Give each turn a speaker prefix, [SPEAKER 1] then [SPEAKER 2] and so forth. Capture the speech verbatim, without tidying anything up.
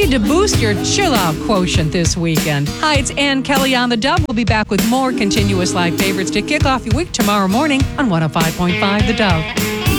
[SPEAKER 1] need to boost your chill-out quotient this weekend. Hi, it's Ann Kelly on The Dove. We'll be back with more continuous live favorites to kick off your week tomorrow morning on one oh five point five The Dove.